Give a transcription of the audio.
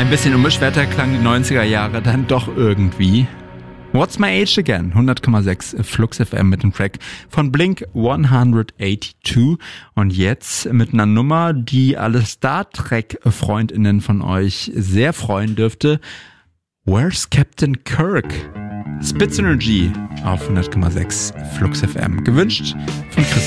Ein bisschen unbeschwerter klang die 90er Jahre dann doch irgendwie. What's My Age Again? 100,6 Flux FM mit dem Track von Blink 182. Und jetzt mit einer Nummer, die alle Star Trek FreundInnen von euch sehr freuen dürfte. Where's Captain Kirk? Spitz Energy auf 100,6 Flux FM. Gewünscht von Chris.